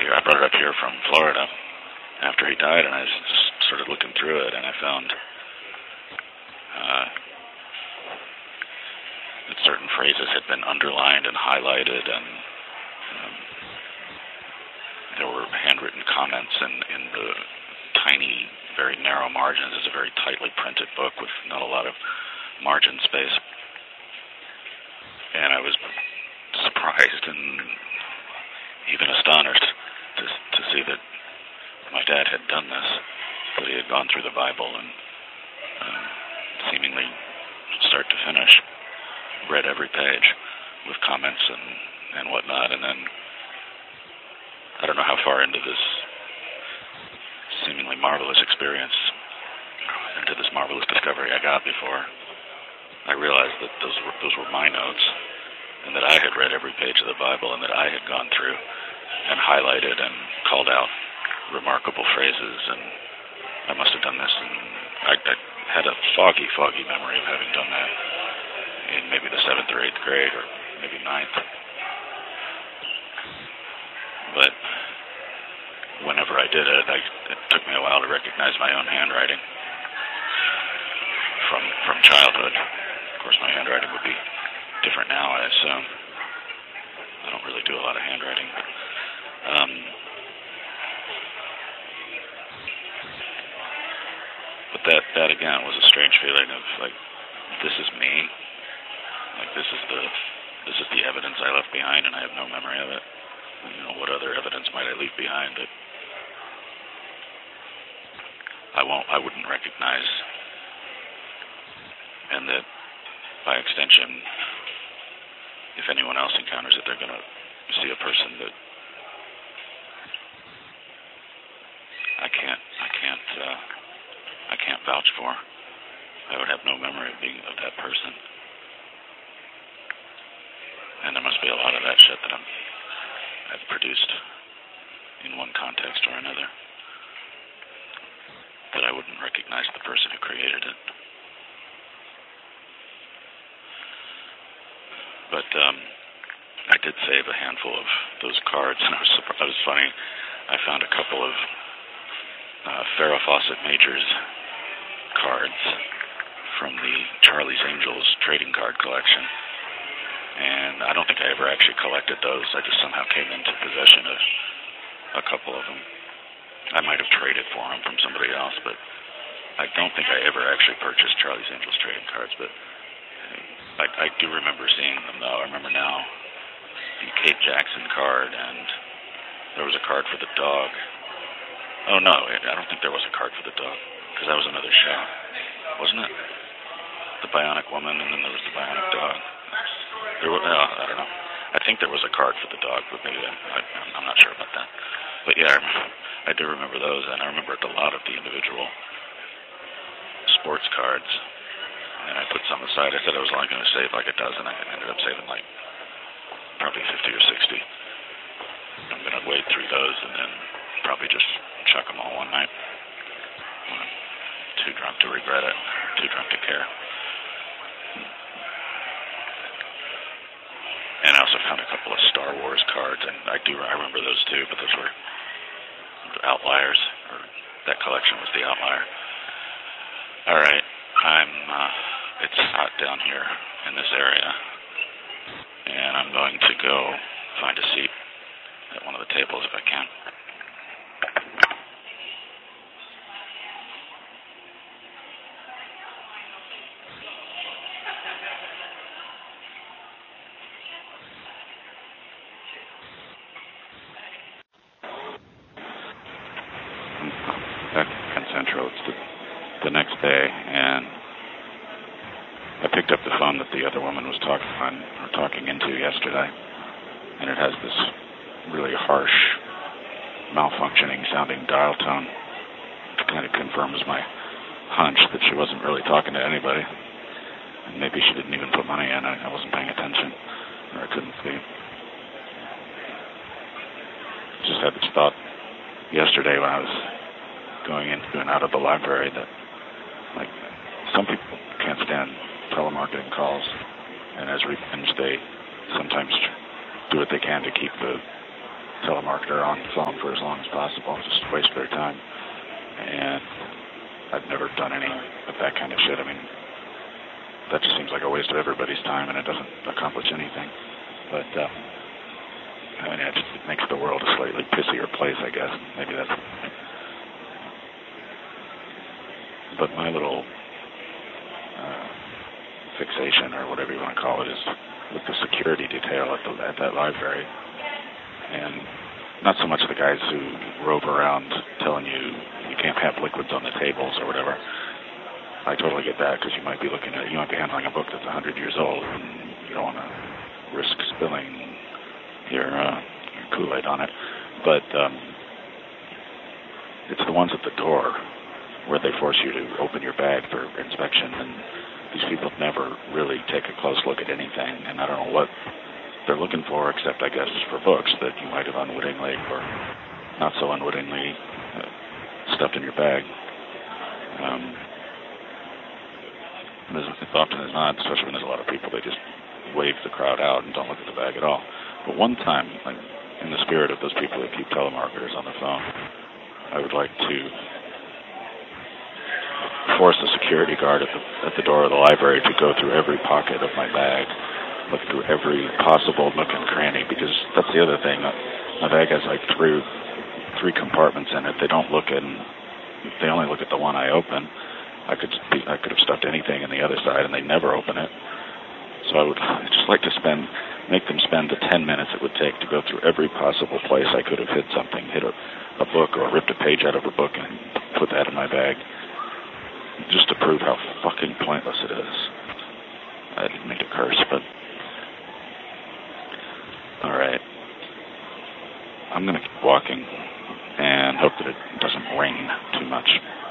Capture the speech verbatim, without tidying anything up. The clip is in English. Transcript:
here. I brought it up here from Florida after he died, and I just started looking through it, and I found uh, that certain phrases had been underlined and highlighted, and um, there were handwritten comments in, in the tiny, very narrow margins. It's a very tightly printed book with not a lot of margin space. And I was surprised and even astonished to, to see that my dad had done this, that he had gone through the Bible and um, seemingly start to finish read every page with comments and, and whatnot, and then I don't know how far into this seemingly marvelous experience, into this marvelous discovery I got before I realized that those were, those were my notes, and that I had read every page of the Bible, and that I had gone through and highlighted and called out remarkable phrases, and I must have done this, and I, I had a foggy, foggy memory of having done that in maybe the seventh or eighth grade, or maybe ninth. But whenever I did it, I, it took me a while to recognize my own handwriting from from childhood. Of course, my handwriting would be different now, I assume. I don't really do a lot of handwriting, but um, but that that again was a strange feeling of like, this is me. Like this is the this is the evidence I left behind, and I have no memory of it. You know, what other evidence might I leave behind that I won't, I wouldn't recognize, and that by extension, if anyone else encounters it, they're going to see a person that I can't, I can't, uh, I can't vouch for. I would have no memory of being of that person, and there must be a lot of that shit that I'm, I've produced in one context or another, that I wouldn't recognize the person who created it. But um, I did save a handful of those cards, and I was surprised. It was funny. I found a couple of uh, Farrah Fawcett Majors cards from the Charlie's Angels trading card collection, and I don't think I ever actually collected those. I just somehow came into possession of a couple of them. I might have traded for them from somebody else, but I don't think I ever actually purchased Charlie's Angels trading cards, but I, I do remember seeing them, though. I remember now the Kate Jackson card, and there was a card for the dog. Oh, no, I don't think there was a card for the dog, because that was another show, wasn't it? The Bionic Woman, and then there was the Bionic Dog. There was, no, I don't know. I think there was a card for the dog, but maybe I, I, I'm not sure about that. But yeah, I, remember, I do remember those, and I remember a lot of the individual sports cards. And I put some aside. I said I was only going to save like a dozen. I ended up saving like probably fifty or sixty. I'm going to wade through those and then probably just chuck them all one night. I'm too drunk to regret it. Too drunk to care. And I also found a couple of Star Wars cards, and I do I remember those too, but those were outliers. Or that collection was the outlier. All right, I'm. Uh, it's hot down here in this area, and I'm going to go find a seat at one of the tables if I can. Back to Penn Central. It's the, the next day, and I picked up the phone that the other woman was talking on or talking into yesterday, and it has this really harsh, malfunctioning sounding dial tone. It kind of confirms my hunch that she wasn't really talking to anybody, and maybe she didn't even put money in. I, I wasn't paying attention, or I couldn't see. Just had this thought yesterday when I was going into and out of the library that, like, some people can't stand telemarketing calls, and as revenge, they sometimes do what they can to keep the telemarketer on the phone for as long as possible, just to waste their time. And I've never done any of that kind of shit. I mean, that just seems like a waste of everybody's time, and it doesn't accomplish anything. But, uh, I mean, it just it makes the world a slightly pissier place, I guess. Maybe that's... But my little uh, fixation, or whatever you want to call it, is with the security detail at, the, at that library. And not so much the guys who rove around telling you you can't have liquids on the tables or whatever. I totally get that, because you might be looking at, you might be handling a book that's one hundred years old, and you don't want to risk spilling your, uh, your Kool-Aid on it. But um, it's the ones at the door where they force you to open your bag for inspection, and these people never really take a close look at anything, and I don't know what they're looking for, except I guess for books that you might have unwittingly or not so unwittingly uh, stuffed in your bag. Um, as often as not, especially when there's a lot of people, they just wave the crowd out and don't look at the bag at all. But one time, like, in the spirit of those people that keep telemarketers on the phone, I would like to force the security guard at the at the door of the library to go through every pocket of my bag, look through every possible nook and cranny, because that's the other thing. My bag has like three three compartments in it. They don't look in. They only look at the one I open. I could be, I could have stuffed anything in the other side, and they never open it. So I would just like to spend make them spend the ten minutes it would take to go through every possible place I could have hit something, hit a, a book or ripped a page out of a book and put that in my bag, just to prove how fucking pointless it is. I didn't mean to curse, but all right. I'm going to keep walking and hope that it doesn't rain too much.